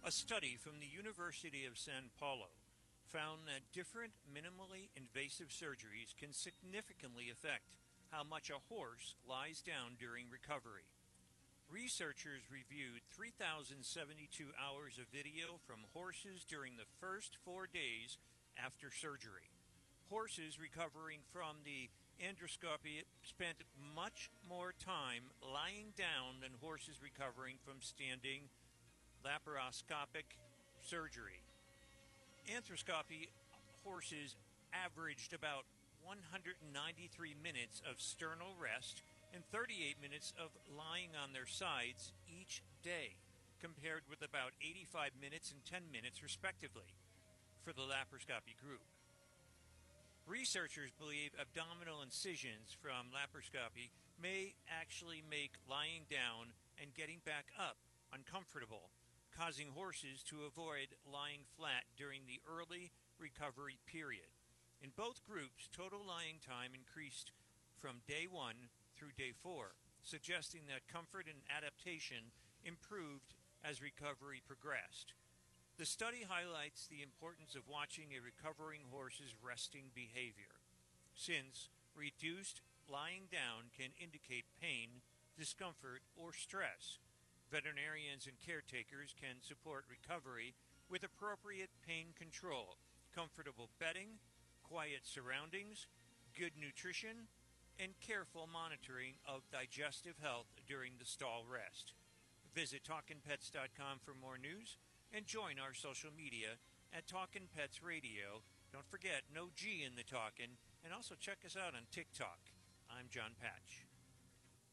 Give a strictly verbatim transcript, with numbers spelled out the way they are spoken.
A study from the University of Sao Paulo found that different minimally invasive surgeries can significantly affect how much a horse lies down during recovery. Researchers reviewed three thousand seventy-two hours of video from horses during the first four days after surgery. Horses recovering from the arthroscopy spent much more time lying down than horses recovering from standing laparoscopic surgery. Arthroscopy horses averaged about one hundred ninety-three minutes of sternal rest and thirty-eight minutes of lying on their sides each day, compared with about eighty-five minutes and ten minutes respectively for the laparoscopy group. Researchers believe abdominal incisions from laparoscopy may actually make lying down and getting back up uncomfortable, causing horses to avoid lying flat during the early recovery period. In both groups, total lying time increased from day one through day four, suggesting that comfort and adaptation improved as recovery progressed. The study highlights the importance of watching a recovering horse's resting behavior, since reduced lying down can indicate pain, discomfort, or stress. Veterinarians and caretakers can support recovery with appropriate pain control, comfortable bedding, quiet surroundings, good nutrition, and careful monitoring of digestive health during the stall rest. Visit talkin pets dot com for more news and join our social media at Talkin' Pets Radio. Don't forget, no G in the talkin', and also check us out on TikTok. I'm John Patch.